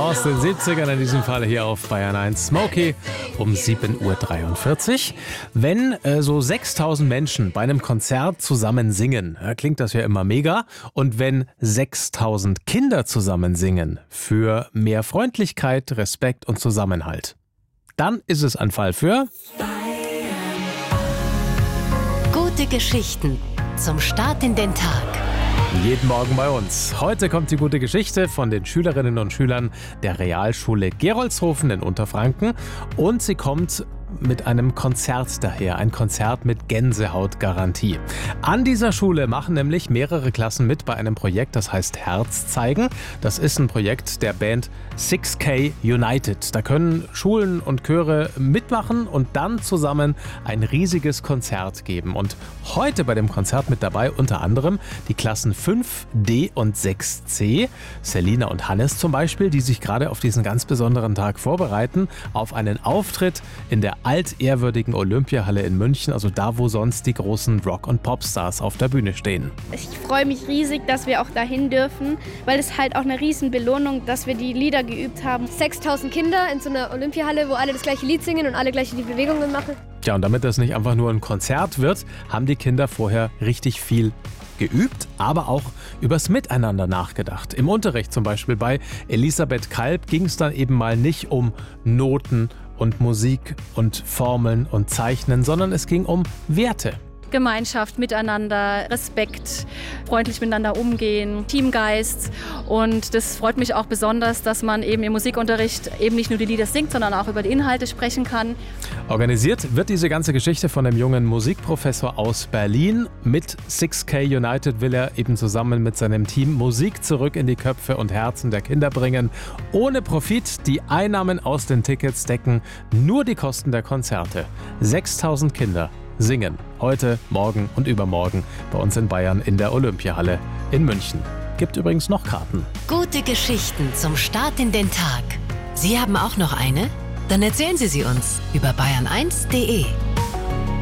aus den 70ern, in diesem Fall hier auf Bayern 1 Smokey um 7:43 Uhr. Wenn so 6000 Menschen bei einem Konzert zusammen singen, klingt das ja immer mega. Und wenn 6000 Kinder zusammen singen, für mehr Freundlichkeit, Respekt und Zusammenhalt, dann ist es ein Fall für Gute Geschichten zum Start in den Tag. jeden Morgen bei uns. Heute kommt die gute Geschichte von den Schülerinnen und Schülern der Realschule Gerolzhofen in Unterfranken. Und sie kommt mit einem Konzert daher. Ein Konzert mit Gänsehautgarantie. An dieser Schule machen nämlich mehrere Klassen mit bei einem Projekt, das heißt Herz zeigen. Das ist ein Projekt der Band 6K United. Da können Schulen und Chöre mitmachen und dann zusammen ein riesiges Konzert geben. Und heute bei dem Konzert mit dabei unter anderem die Klassen 5D und 6C. Selina und Hannes zum Beispiel, die sich gerade auf diesen ganz besonderen Tag vorbereiten, auf einen Auftritt in der altehrwürdigen Olympiahalle in München, also da, wo sonst die großen Rock- und Popstars auf der Bühne stehen. Ich freue mich riesig, dass wir auch dahin dürfen, weil es halt auch eine riesen Belohnung, dass wir die Lieder geübt haben. 6000 Kinder in so einer Olympiahalle, wo alle das gleiche Lied singen und alle gleich die Bewegungen machen. Ja, und damit das nicht einfach nur ein Konzert wird, haben die Kinder vorher richtig viel geübt, aber auch übers Miteinander nachgedacht. Im Unterricht zum Beispiel bei Elisabeth Kalb ging es dann eben mal nicht um Noten und Musik und Formeln und Zeichnen, sondern es ging um Werte. Gemeinschaft, Miteinander, Respekt, freundlich miteinander umgehen, Teamgeist. Und das freut mich auch besonders, dass man eben im Musikunterricht eben nicht nur die Lieder singt, sondern auch über die Inhalte sprechen kann. Organisiert wird diese ganze Geschichte von einem jungen Musikprofessor aus Berlin. Mit 6K United will er eben zusammen mit seinem Team Musik zurück in die Köpfe und Herzen der Kinder bringen. Ohne Profit, die Einnahmen aus den Tickets decken nur die Kosten der Konzerte. 6000 Kinder singen heute, morgen und übermorgen bei uns in Bayern in der Olympiahalle in München. Gibt übrigens noch Karten. Gute Geschichten zum Start in den Tag. Sie haben auch noch eine? Dann erzählen Sie sie uns über bayern1.de.